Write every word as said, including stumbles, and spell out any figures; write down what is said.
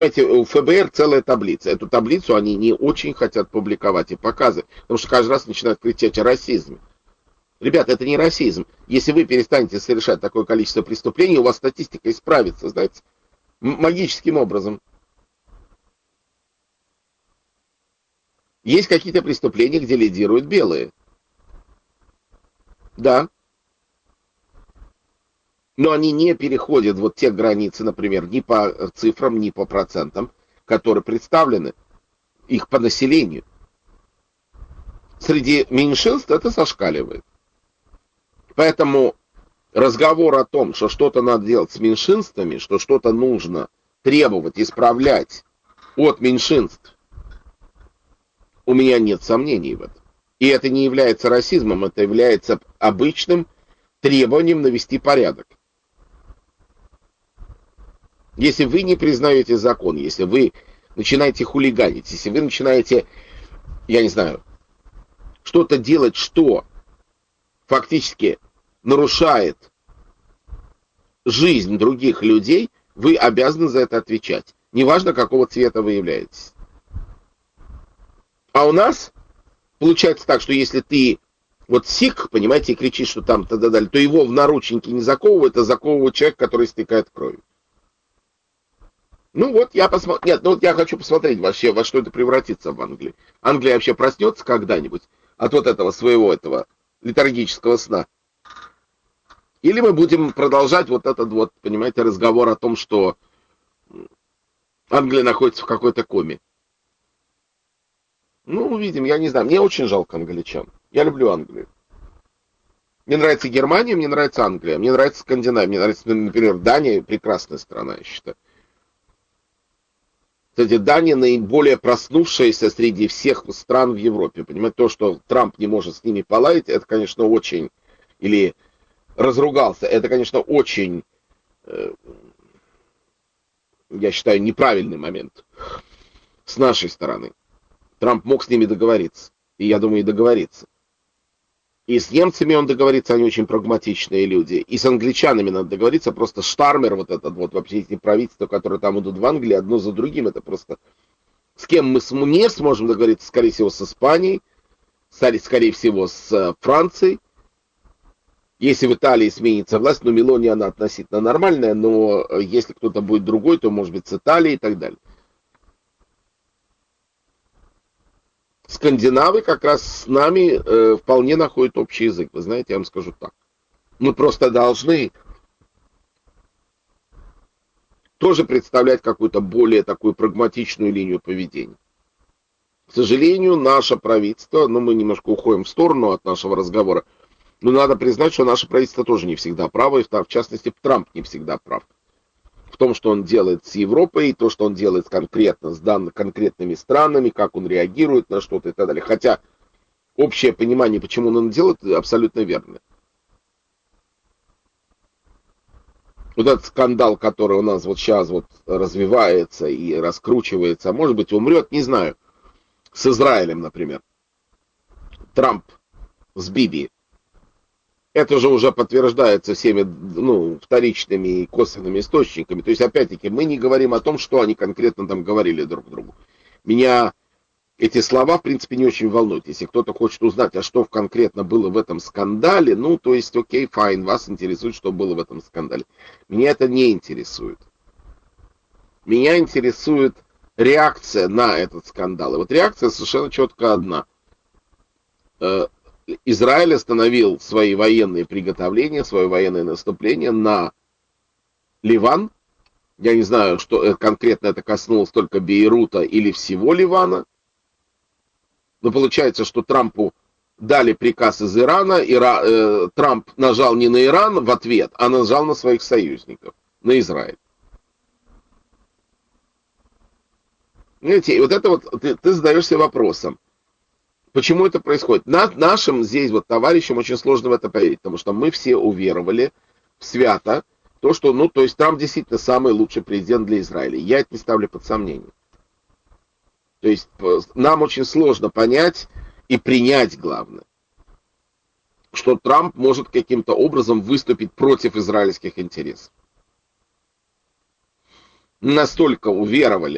Знаете, у ФБР целая таблица. Эту таблицу они не очень хотят публиковать и показывать, потому что каждый раз начинают кричать о расизме. Ребята, это не расизм. Если вы перестанете совершать такое количество преступлений, у вас статистика исправится, знаете, магическим образом. Есть какие-то преступления, где лидируют белые. Да. Но они не переходят вот те границы, например, ни по цифрам, ни по процентам, которые представлены их по населению. Среди меньшинств это зашкаливает. Поэтому разговор о том, что что-то надо делать с меньшинствами, что что-то нужно требовать, исправлять от меньшинств, у меня нет сомнений в этом. И это не является расизмом, это является обычным требованием навести порядок. Если вы не признаете закон, если вы начинаете хулиганить, если вы начинаете, я не знаю, что-то делать, что фактически нарушает жизнь других людей, вы обязаны за это отвечать. Неважно, какого цвета вы являетесь. А у нас получается так, что если ты вот сик, понимаете, и кричишь, что там, то его в наручники не заковывают, а заковывают человек, который стекает кровью. Ну вот я посмотрю, нет, ну вот я хочу посмотреть вообще, во что это превратится в Англии. Англия вообще проснется когда-нибудь от вот этого своего этого летаргического сна? Или мы будем продолжать вот этот вот, понимаете, разговор о том, что Англия находится в какой-то коме? Ну, увидим, я не знаю. Мне очень жалко англичан. Я люблю Англию. Мне нравится Германия, мне нравится Англия, мне нравится Скандинавия, мне нравится, например, Дания, прекрасная страна, я считаю. Кстати, Дания наиболее проснувшаяся среди всех стран в Европе. Понимаете, то, что Трамп не может с ними поладить, это, конечно, очень... Или разругался, это, конечно, очень, э, я считаю, неправильный момент с нашей стороны. Трамп мог с ними договориться. И, я думаю, и договориться. И с немцами он договорится, они очень прагматичные люди. И с англичанами надо договориться. Просто Штармер, вот этот вот, вообще эти правительства, которые там идут в Англии, одно за другим, это просто... С кем мы не сможем договориться, скорее всего, с Испанией, скорее всего, с Францией. Если в Италии сменится власть, ну, Мелони, она относительно нормальная, но если кто-то будет другой, то, может быть, с Италией и так далее. Скандинавы как раз с нами э, вполне находят общий язык. Вы знаете, я вам скажу так. Мы просто должны тоже представлять какую-то более такую прагматичную линию поведения. К сожалению, наше правительство, ну, мы немножко уходим в сторону от нашего разговора, но надо признать, что наше правительство тоже не всегда право, и в частности Трамп не всегда прав. В том, что он делает с Европой, то, что он делает конкретно с данными, конкретными странами, как он реагирует на что-то и так далее. Хотя общее понимание, почему он это делает, абсолютно верно. Вот этот скандал, который у нас вот сейчас вот развивается и раскручивается, а может быть умрет, не знаю, с Израилем, например. Трамп с Биби. Это же уже подтверждается всеми, ну, вторичными и косвенными источниками. То есть, опять-таки, мы не говорим о том, что они конкретно там говорили друг другу. Меня эти слова, в принципе, не очень волнуют. Если кто-то хочет узнать, а что конкретно было в этом скандале, ну, то есть, окей, файн, вас интересует, что было в этом скандале. Меня это не интересует. Меня интересует реакция на этот скандал. И вот реакция совершенно четко одна. Израиль остановил свои военные приготовления, свое военное наступление на Ливан. Я не знаю, что конкретно это коснулось только Бейрута или всего Ливана. Но получается, что Трампу дали приказ из Ирана, Ира, э, Трамп нажал не на Иран в ответ, а нажал на своих союзников, на Израиль. Знаете, и вот это вот, ты, ты задаешься вопросом, почему это происходит? Над нашим здесь вот товарищам очень сложно в это поверить, потому что мы все уверовали в свято, то, что, ну, то есть Трамп действительно самый лучший президент для Израиля. Я это не ставлю под сомнение. То есть нам очень сложно понять и принять, главное, что Трамп может каким-то образом выступить против израильских интересов. Настолько уверовали